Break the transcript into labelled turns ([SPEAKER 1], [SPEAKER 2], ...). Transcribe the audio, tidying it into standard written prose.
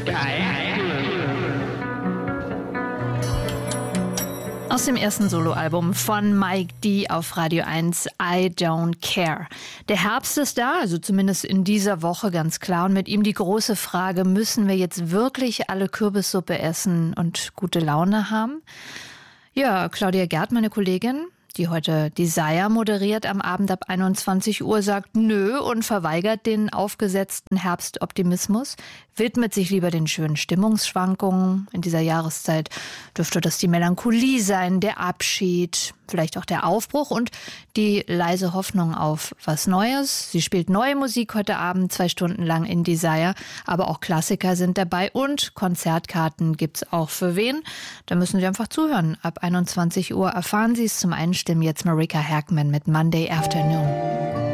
[SPEAKER 1] Aus dem ersten Soloalbum von Mike D auf Radio 1, I Don't Care. Der Herbst ist da, also zumindest in dieser Woche ganz klar. Und mit ihm die große Frage, müssen wir jetzt wirklich alle Kürbissuppe essen und gute Laune haben? Ja, Claudia Gerd, meine Kollegin, die heute Desire moderiert am Abend ab 21 Uhr, sagt nö und verweigert den aufgesetzten Herbstoptimismus, widmet sich lieber den schönen Stimmungsschwankungen. In dieser Jahreszeit dürfte das die Melancholie sein, der Abschied, vielleicht auch der Aufbruch und die leise Hoffnung auf was Neues. Sie spielt neue Musik heute Abend, 2 Stunden lang in Desire, aber auch Klassiker sind dabei und Konzertkarten gibt's auch für wen. Da müssen Sie einfach zuhören. Ab 21 Uhr erfahren Sie es. Zum Einstimmen jetzt Marika Herkman mit Monday Afternoon.